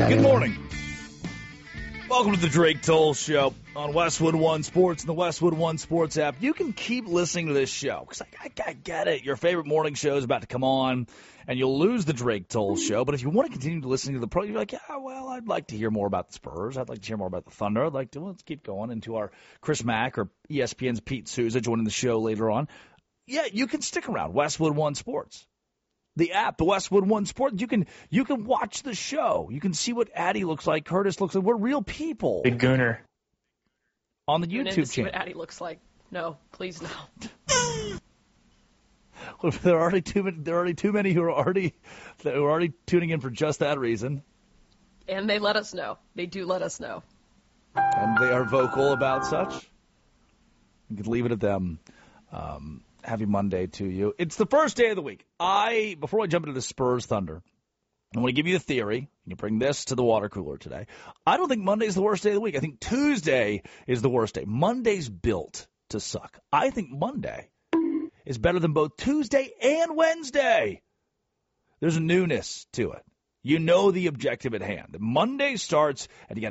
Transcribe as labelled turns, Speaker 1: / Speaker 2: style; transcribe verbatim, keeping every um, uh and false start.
Speaker 1: Good morning. Welcome to the Drake Toll Show on Westwood One Sports and the Westwood One Sports app. You can keep listening to this show because I, I, I get it. Your favorite morning show is about to come on, and you'll lose the Drake Toll Show. But if you want to continue to listen to the pro, you're like, yeah, well, I'd like to hear more about the Spurs. I'd like to hear more about the Thunder. I'd like to, well, let's keep going into our Chris Mack or E S P N's Pete Souza joining the show later on. Yeah, you can stick around. Westwood One Sports. The app, the Westwood One Sports, you can you can watch the show. You can see what Addie looks like, Curtis looks like. We're real people.
Speaker 2: Big Gooner.
Speaker 1: On the
Speaker 3: Tune in
Speaker 1: YouTube
Speaker 3: to see
Speaker 1: channel.
Speaker 3: what Addie looks like. No, please no.
Speaker 1: There are already too many. There are already too many who are already who are already tuning in for just that reason.
Speaker 3: And they let us know. They do let us know.
Speaker 1: And they are vocal about such. You could leave it at them. Um, happy Monday to you. It's the first day of the week. I before I jump into the Spurs Thunder, I want to give you a theory. You bring this to the water cooler today. I don't think Monday's the worst day of the week. I think Tuesday is the worst day. Monday's built to suck. I think Monday is better than both Tuesday and Wednesday. There's a newness to it. You know the objective at hand. Monday starts, and you got